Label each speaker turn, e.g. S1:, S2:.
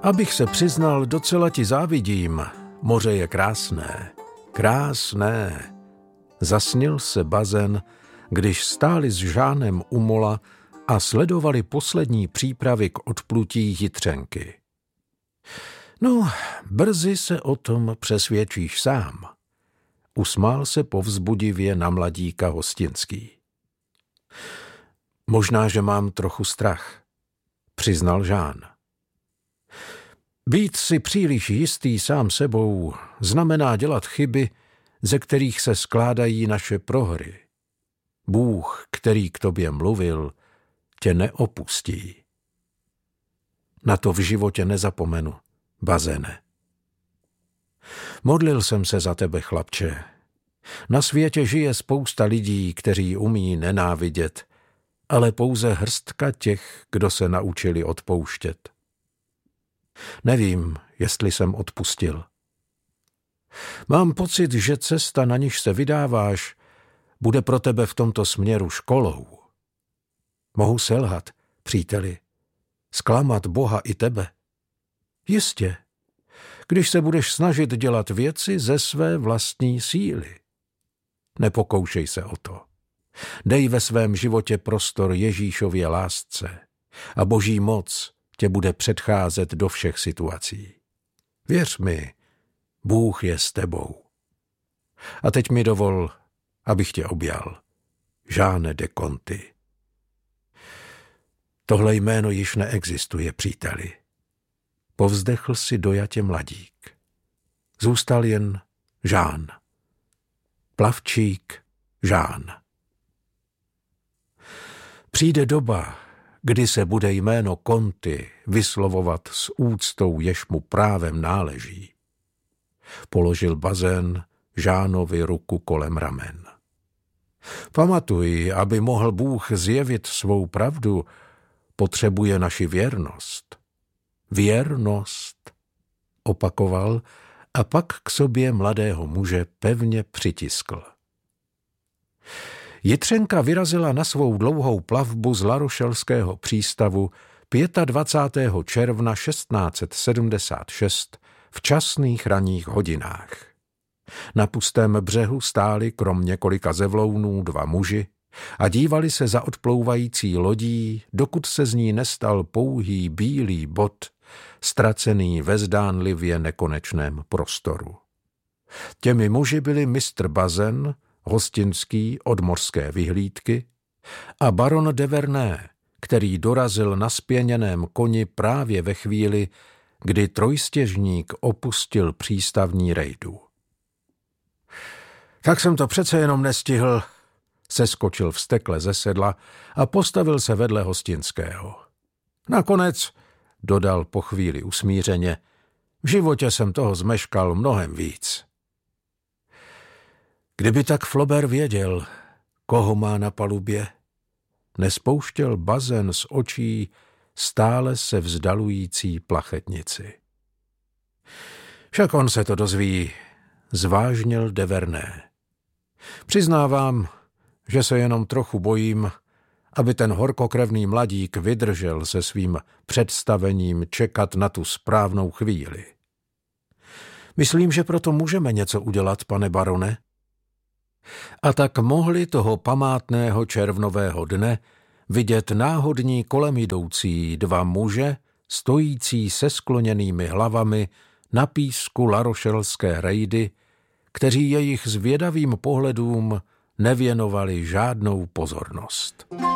S1: Abych se přiznal, docela ti závidím. Moře je krásné. Krásné. Zasnil se Bazén, když stáli s Žánem u mola a sledovali poslední přípravy k odplutí Jitřenky. No, brzy se o tom přesvědčíš sám. Usmál se povzbudivě na mladíka Hostinský. Možná, že mám trochu strach, přiznal Žán. Být si příliš jistý sám sebou znamená dělat chyby, ze kterých se skládají naše prohry. Bůh, který k tobě mluvil, tě neopustí. Na to v životě nezapomenu, Bazéne. Modlil jsem se za tebe, chlapče. Na světě žije spousta lidí, kteří umí nenávidět, ale pouze hrstka těch, kdo se naučili odpouštět. Nevím, jestli jsem odpustil. Mám pocit, že cesta, na níž se vydáváš, bude pro tebe v tomto směru školou. Mohu selhat, příteli, zklamat Boha i tebe. Jistě, když se budeš snažit dělat věci ze své vlastní síly. Nepokoušej se o to. Dej ve svém životě prostor Ježíšově lásce a Boží moc tě bude předcházet do všech situací. Věř mi, Bůh je s tebou. A teď mi dovol, abych tě objal. Žáne de Conti. Tohle jméno již neexistuje, příteli. Povzdechl si dojatě mladík. Zůstal jen Žán. Plavčík Žán. Přijde doba, kdy se bude jméno Conti vyslovovat s úctou, jež mu právem náleží. Položil Bazén Žánovi ruku kolem ramen. Pamatuj, aby mohl Bůh zjevit svou pravdu, potřebuje naši věrnost. Věrnost, opakoval a pak k sobě mladého muže pevně přitiskl. Jitřenka vyrazila na svou dlouhou plavbu z Larošelského přístavu 25. června 1676 v časných ranních hodinách. Na pustém břehu stáli krom několika zevlounů 2 muži a dívali se za odplouvající lodí, dokud se z ní nestal pouhý bílý bod, ztracený ve zdánlivě nekonečném prostoru. Těmi muži byli mistr Bazén, Hostinský od mořské vyhlídky, a baron de Vernet, který dorazil na spěněném koni právě ve chvíli, kdy trojstěžník opustil přístavní rejdu. Tak jsem to přece jenom nestihl, seskočil vztekle ze sedla a postavil se vedle Hostinského. Nakonec, dodal po chvíli usmířeně, v životě jsem toho zmeškal mnohem víc. Kdyby tak Flaubert věděl, koho má na palubě, nespouštěl Bazén z očí stále se vzdalující plachetnici. Však on se to dozví, zvážnil de Vernet. Přiznávám, že se jenom trochu bojím, aby ten horkokrevný mladík vydržel se svým představením čekat na tu správnou chvíli. Myslím, že proto můžeme něco udělat, pane barone. A tak mohli toho památného červnového dne vidět náhodní kolem jdoucí 2 muže, stojící se skloněnými hlavami na písku larošelské rejdy, kteří jejich zvědavým pohledům nevěnovali žádnou pozornost.